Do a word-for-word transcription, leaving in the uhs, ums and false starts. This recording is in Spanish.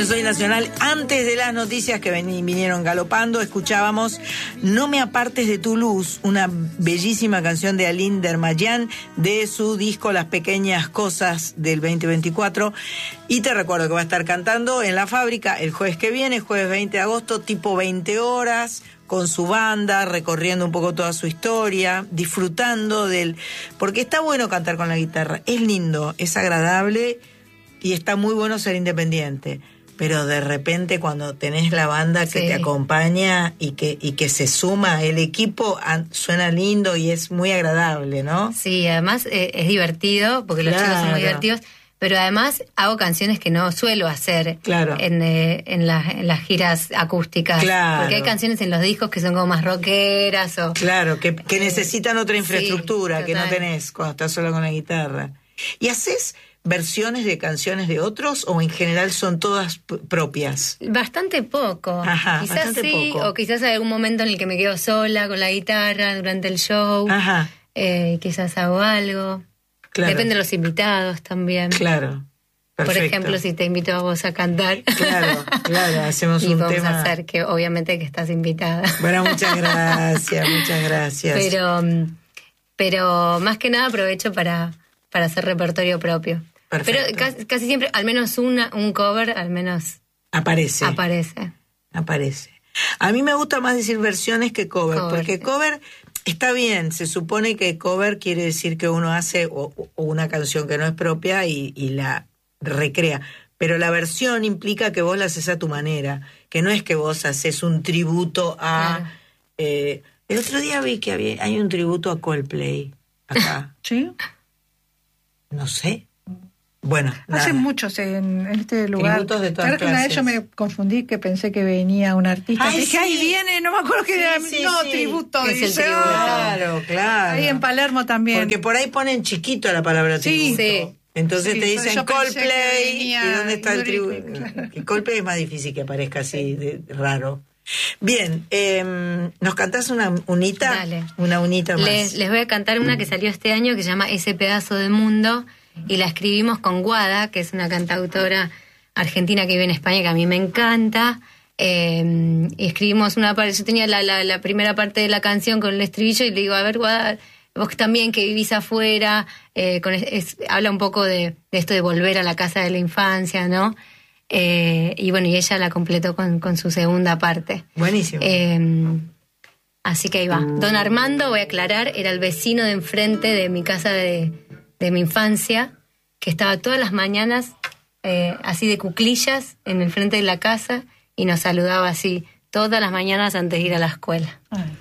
Soy Nacional. Antes de las noticias que ven, vinieron galopando, escuchábamos No me apartes de tu luz, una bellísima canción de Aline Dermayan de su disco Las Pequeñas Cosas del veinte veinticuatro. Y te recuerdo que va a estar cantando en La Fábrica el jueves que viene, jueves veinte de agosto, tipo veinte horas, con su banda, recorriendo un poco toda su historia, disfrutando del... Porque está bueno cantar con la guitarra, es lindo, es agradable y está muy bueno ser independiente. Pero de repente cuando tenés la banda que sí. te acompaña y que y que se suma, el equipo suena lindo y es muy agradable, ¿no? Sí, además eh, es divertido, porque claro. los chicos son muy divertidos, pero además hago canciones que no suelo hacer claro. en, eh, en, la, en las giras acústicas. Claro. Porque hay canciones en los discos que son como más rockeras o... Claro, que, que necesitan otra infraestructura sí, que no tenés cuando estás solo con la guitarra. ¿Y haces versiones de canciones de otros o en general son todas p- propias? Bastante poco. Ajá, quizás bastante sí, poco. O quizás hay algún momento en el que me quedo sola con la guitarra durante el show. Ajá. Eh, quizás hago algo. Claro. Depende de los invitados también. Claro. Perfecto. Por ejemplo, si te invito a vos a cantar. Claro, claro, hacemos y un vamos tema. a hacer que obviamente que estás invitada. Bueno, muchas gracias, muchas gracias. Pero, pero más que nada aprovecho para, para hacer repertorio propio. Perfecto. Pero casi, casi siempre, al menos una, un cover, al menos aparece. Aparece. Aparece. A mí me gusta más decir versiones que cover, cover porque sí. cover está bien, se supone que cover quiere decir que uno hace o, o una canción que no es propia y, y la recrea. Pero la versión implica que vos la haces a tu manera, que no es que vos haces un tributo a... Claro. Eh, el otro día vi que había, hay un tributo a Coldplay acá. ¿Sí? No sé. Bueno, hace muchos en, en este lugar. Tributos de todas claro que una vez yo me confundí, que pensé que venía un artista. Ay, dije, sí. ahí viene, no me acuerdo que sí, era. Sí, no, sí. tributo. Es dice, el tributo. Claro, claro. Ahí en Palermo también. Porque por ahí ponen chiquito la palabra sí, tributo. Sí. Entonces sí, te dicen yo Coldplay venía, y dónde está el tributo. Claro. Coldplay es más difícil que aparezca así de raro. Bien, eh, ¿nos cantás una unita? Dale. Una unita más. Les, les voy a cantar una que salió este año que se llama Ese pedazo de mundo y la escribimos con Guada, que es una cantautora argentina que vive en España que a mí me encanta. Eh, y escribimos una parte, yo tenía la, la, la primera parte de la canción con el estribillo y le digo, a ver, Guada, vos también que vivís afuera, eh, con, es, habla un poco de, de esto de volver a la casa de la infancia, ¿no? Eh, y bueno, y ella la completó con, con su segunda parte. Buenísimo. Eh, así que ahí va. Don Armando, voy a aclarar, era el vecino de enfrente de mi casa de, de mi infancia, que estaba todas las mañanas eh, así de cuclillas en el frente de la casa y nos saludaba así todas las mañanas antes de ir a la escuela. Ay.